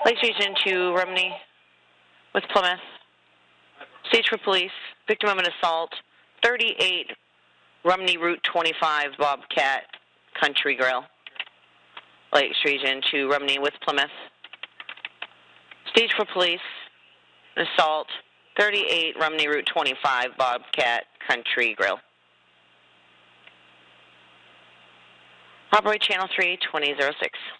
Lakes Region to Rumney with Plymouth. Stage for police. Victim of an assault. 38 Rumney Route 25 Bobcat Country Grill. Lakes Region to Rumney with Plymouth. Stage for police. An assault. 38 Rumney Route 25 Bobcat Country Grill. Operate Channel 3, 2006.